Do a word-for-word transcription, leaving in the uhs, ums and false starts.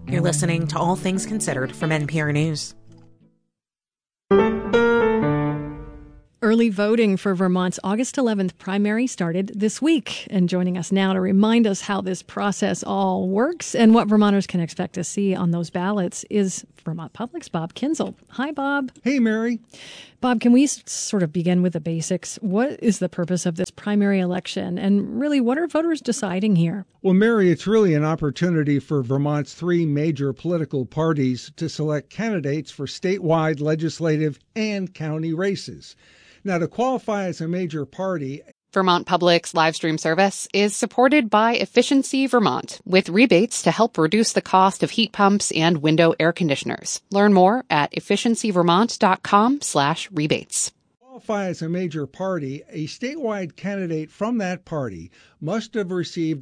You're listening to All Things Considered from N P R News. Early voting for Vermont's August eleventh primary started this week. And joining us now to remind us how this process all works and what Vermonters can expect to see on those ballots is Vermont Public's Bob Kinzel. Hi, Bob. Hey, Mary. Bob, can we s- sort of begin with the basics? What is the purpose of this primary election? And really, what are voters deciding here? Well, Mary, it's really an opportunity for Vermont's three major political parties to select candidates for statewide, legislative, and county races. Now, to qualify as a major party, Vermont Public's live stream service is supported by Efficiency Vermont, with rebates to help reduce the cost of heat pumps and window air conditioners. Learn more at efficiencyvermont.com slash rebates. Qualify as a major party, a statewide candidate from that party must have received